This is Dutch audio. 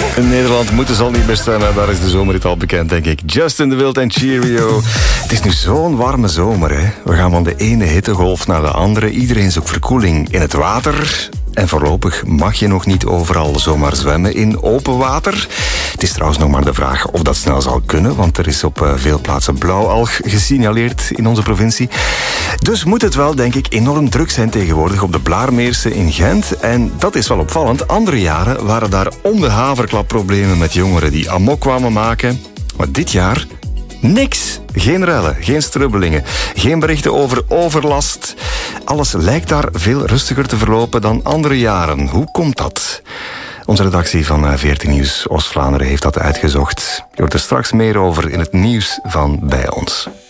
In Nederland moeten ze al niet meer stemmen. Daar is de zomerrit al bekend, denk ik. Justin de Wild en Cheerio. Het is nu zo'n warme zomer, hè. We gaan van de ene hittegolf naar de andere. Iedereen zoekt verkoeling in het water. En voorlopig mag je nog niet overal zomaar zwemmen in open water. Het is trouwens nog maar de vraag of dat snel zal kunnen, want er is op veel plaatsen blauwalg gesignaleerd in onze provincie. Dus moet het wel, denk ik, enorm druk zijn tegenwoordig op de Blaarmeerse in Gent. En dat is wel opvallend. Andere jaren waren daar om de haverklap problemen met jongeren die amok kwamen maken. Maar dit jaar niks. Geen rellen, geen strubbelingen, geen berichten over overlast. Alles lijkt daar veel rustiger te verlopen dan andere jaren. Hoe komt dat? Onze redactie van 14 Nieuws Oost-Vlaanderen heeft dat uitgezocht. Je hoort er straks meer over in het nieuws van Bij Ons.